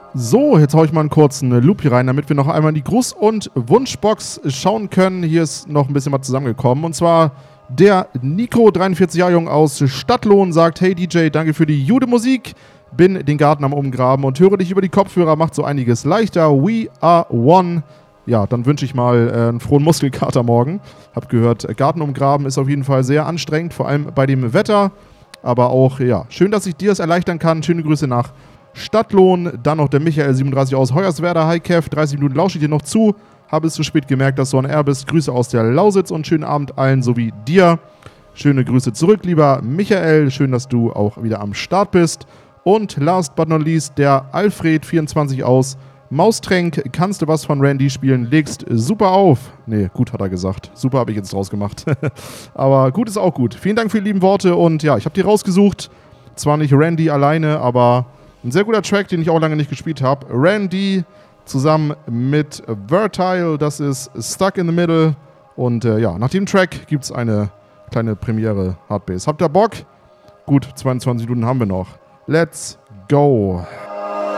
So, jetzt haue ich mal einen kurzen Loop hier rein, damit wir noch einmal in die Gruß- und Wunschbox schauen können. Hier ist noch ein bisschen was zusammengekommen. Und zwar der Nico, 43-Jahr-Jung aus Stadtlohn, sagt: Hey DJ, danke für die Jude-Musik. Bin den Garten am Umgraben und höre dich über die Kopfhörer, macht so einiges leichter. We are one. Ja, dann wünsche ich mal einen frohen Muskelkater morgen. Hab gehört, Garten umgraben ist auf jeden Fall sehr anstrengend, vor allem bei dem Wetter. Aber auch, ja, schön, dass ich dir das erleichtern kann. Schöne Grüße nach Stadtlohn. Dann noch der Michael, 37 aus Hoyerswerda. Hi Kev, 30 Minuten lausche ich dir noch zu. Habe es zu spät gemerkt, dass du on air bist. Grüße aus der Lausitz und schönen Abend allen sowie dir. Schöne Grüße zurück, lieber Michael. Schön, dass du auch wieder am Start bist. Und last but not least, der Alfred, 24 aus Maustränk. Kannst du was von Randy spielen? Legst super auf. Nee, gut hat er gesagt. Super habe ich jetzt draus gemacht. Aber gut ist auch gut. Vielen Dank für die lieben Worte. Und ja, ich habe die rausgesucht. Zwar nicht Randy alleine, aber ein sehr guter Track, den ich auch lange nicht gespielt habe. Randy zusammen mit Vertile. Das ist Stuck in the Middle. Und ja, nach dem Track gibt es eine kleine Premiere Hardbass. Habt ihr Bock? Gut, 22 Minuten haben wir noch. Let's go.